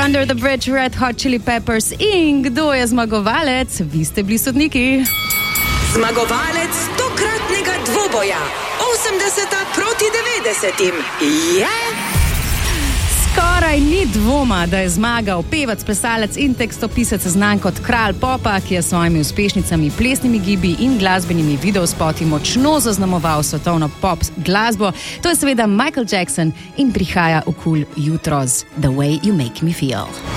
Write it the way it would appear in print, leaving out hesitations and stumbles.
Under the Bridge, Red Hot Chili Peppers. In kdo je zmagovalec? Vi ste bili sodniki. Zmagovalec tokratnega dvoboja 80 proti 90 je... Skoraj ni dvoma, da je zmagal pevec, plesalec in tekstopisec znan kot kralj popa, ki je s svojimi uspešnicami, plesnimi gibi in glasbenimi videospoti močno zaznamoval svetovno pop glasbo. To je seveda Michael Jackson in prihaja v KUL jutro z The Way You Make Me Feel.